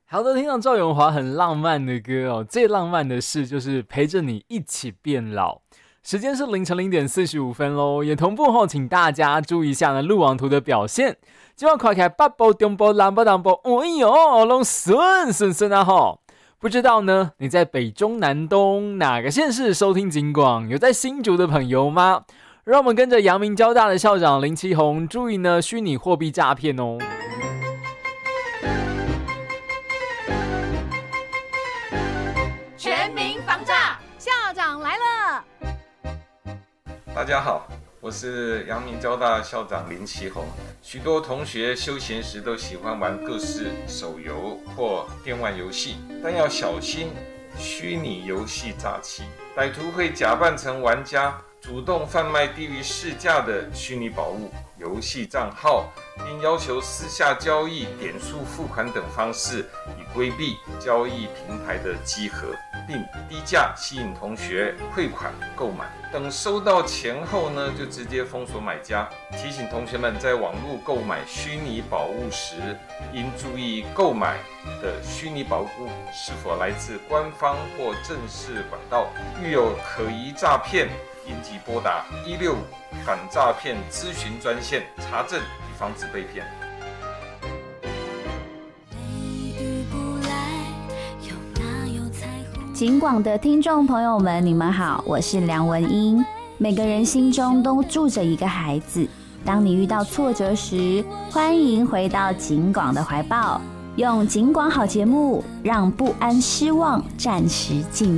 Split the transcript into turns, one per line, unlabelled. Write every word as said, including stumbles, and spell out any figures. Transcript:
好的，听到赵咏华很浪漫的歌哦，最浪漫的事就是陪着你一起变老。时间是凌晨零点四十五分喽，也同步后，请大家注意一下呢路网图的表现。今晚快开北部、中部、南部、南部，哎呦，拢顺顺顺啊吼！不知道呢，你在北中南东哪个县市收听警广？有在新竹的朋友吗？让我们跟着阳明交大的校长林奇宏，注意呢虚拟货币诈骗哦。
全民防诈，校长来了。
大家好，我是阳明交大校长林奇宏。许多同学休闲时都喜欢玩各式手游或电玩游戏，但要小心虚拟游戏诈欺。歹徒会假扮成玩家，主动贩卖低于市价的虚拟宝物、游戏账号，并要求私下交易、点数付款等方式，以规避交易平台的稽核，并低价吸引同学汇款购买。等收到钱后呢，就直接封锁买家。提醒同学们在网络购买虚拟宝物时，应注意购买的虚拟宝物是否来自官方或正式管道。遇有可疑诈骗，应即拨打一六五反诈骗咨询专线查证，以防止被骗。
警广的听众朋友们，你们好，我是梁文音。每个人心中都住着一个孩子，当你遇到挫折时，欢迎回到警广的怀抱，用警广好节目，让不安失望暂时静